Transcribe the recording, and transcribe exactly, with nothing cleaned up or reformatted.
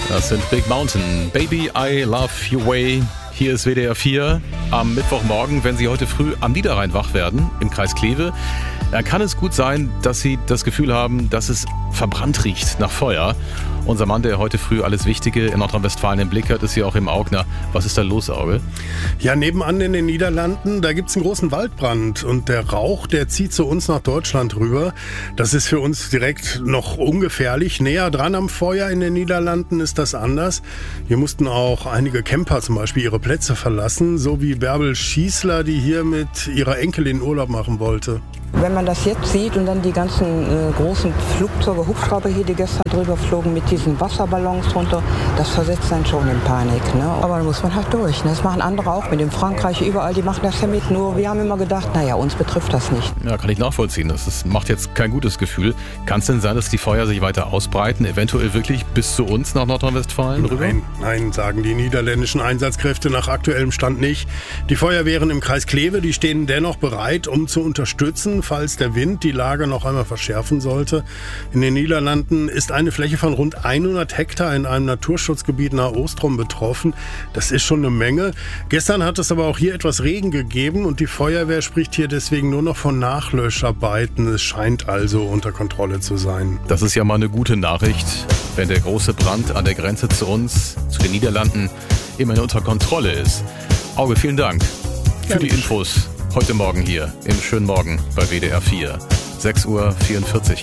Das sind Big Mountain. Baby, I love your way. Hier ist W D R vier. Am Mittwochmorgen, wenn Sie heute früh am Niederrhein wach werden, im Kreis Kleve, dann kann es gut sein, dass Sie das Gefühl haben, dass es verbrannt riecht nach Feuer. Unser Mann, der heute früh alles Wichtige in Nordrhein-Westfalen im Blick hat, ist hier auch im Augner. Was ist da los, Auge? Ja, nebenan in den Niederlanden, da gibt's einen großen Waldbrand und der Rauch, der zieht zu uns nach Deutschland rüber. Das ist für uns direkt noch ungefährlich. Näher dran am Feuer in den Niederlanden ist das anders. Hier mussten auch einige Camper zum Beispiel ihre Plätze verlassen, so wie Bärbel Schießler, die hier mit ihrer Enkelin Urlaub machen wollte. Wenn man das jetzt sieht und dann die ganzen äh, großen Flugzeuge, Hubschrauber hier, die gestern drüber flogen mit diesen Wasserballons runter, das versetzt einen schon in Panik. Ne? Aber da muss man halt durch. Ne? Das machen andere auch mit dem Frankreich, überall, die machen das ja mit. Nur wir haben immer gedacht, naja, uns betrifft das nicht. Ja, kann ich nachvollziehen. Das ist, macht jetzt kein gutes Gefühl. Kann es denn sein, dass die Feuer sich weiter ausbreiten, eventuell wirklich bis zu uns nach Nordrhein-Westfalen rüber? Nein, nein, sagen die niederländischen Einsatzkräfte nach aktuellem Stand nicht. Die Feuerwehren im Kreis Kleve, die stehen dennoch bereit, um zu unterstützen, falls der Wind die Lage noch einmal verschärfen sollte. In den Niederlanden ist eine Fläche von rund hundert Hektar in einem Naturschutzgebiet nahe Ostrom betroffen. Das ist schon eine Menge. Gestern hat es aber auch hier etwas Regen gegeben und die Feuerwehr spricht hier deswegen nur noch von Nachlöscharbeiten. Es scheint also unter Kontrolle zu sein. Das ist ja mal eine gute Nachricht, wenn der große Brand an der Grenze zu uns, zu den Niederlanden, immerhin unter Kontrolle ist. Auge, vielen Dank für Gerne. die Infos heute Morgen hier im schönen Morgen bei W D R vier. sechs Uhr vierundvierzig.